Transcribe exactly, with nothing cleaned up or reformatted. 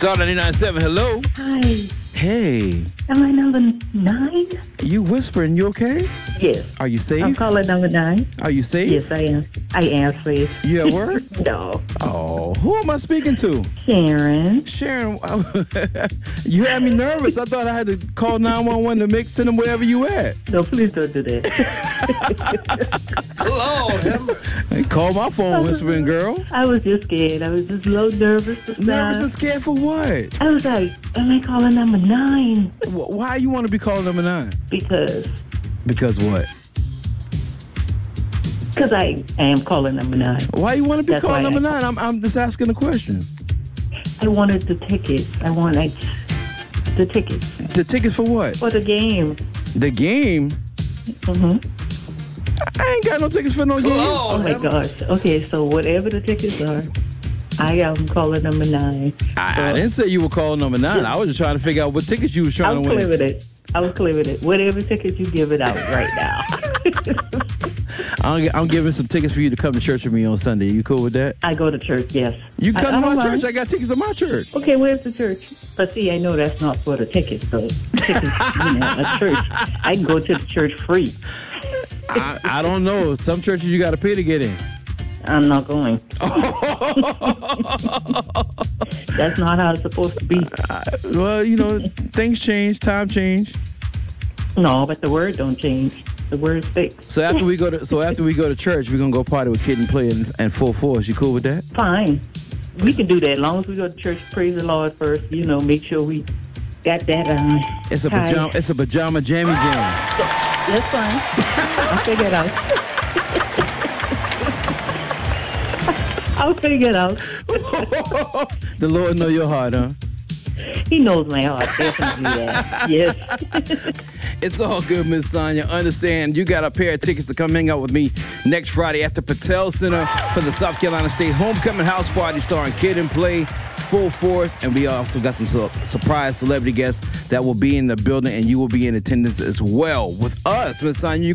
Star ninety-nine point seven, hello. Hi. Hey. Am I number nine? You whispering, you okay? Yes. Are you safe? I'm calling number nine. Are you safe? Yes, I am. I am safe. You at work? No. Oh, who am I speaking to? Sharon. Sharon, you had me nervous. I thought I had to call nine one one to make send them wherever you at. No, please don't do that. Hello. Hey, call my phone, whispering girl. I was just scared. I was just a little nervous. This Nervous time. and scared for what? I was like, am I calling number nine? Wh- Why you want to be calling number nine? Because, Because what? because I, I am calling number nine. Why you want to be That's calling why number I- nine? I'm I'm just asking a question. I wanted the tickets. I wanted the tickets The tickets for what? for the game. The game? Mm-hmm. I ain't got no tickets for no game. Oh, my gosh. Okay, so whatever the tickets are, I am calling number nine. I, I didn't say you were calling number nine. I was just trying to figure out what tickets you was I trying was to win. clear with it. I was clear with it. Whatever tickets you give it out right now. I'm, I'm giving some tickets for you to come to church with me on Sunday. You cool with that? I go to church, yes. You come I, to I my don't church. mind. I got tickets to my church. Okay, where's the church? But see, I know that's not for the tickets, so tickets, you know, a church. I can go to the church free. I, I don't know. Some churches you got to pay to get in. I'm not going. That's not how it's supposed to be. Uh, well, you know, things change, time change. No, but the word don't change. The word's fixed. So after we go to so after we go to church, we're gonna go party with Kid and Play and, and Full Force. You cool with that? Fine. We can do that as long as we go to church. Praise the Lord first. You know, make sure we got that. Um, It's a tied. pajama. It's a pajama jammy jam. That's fine. I'll figure it out. I'll figure it out. The Lord know your heart, huh? He knows my heart. Definitely, yeah. Yes. It's all good, Miss Sonia. Understand, you got a pair of tickets to come hang out with me next Friday at the Patel Center for the South Carolina State Homecoming House Party starring Kid and Play, Full Force, and we also got some su- surprise celebrity guests that will be in the building, and you will be in attendance as well with us, Miss Sonia.